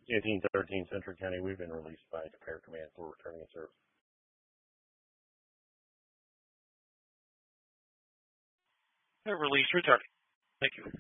1813 Central County, we've been released by Repair Command for returning a service. Release returning. Thank you.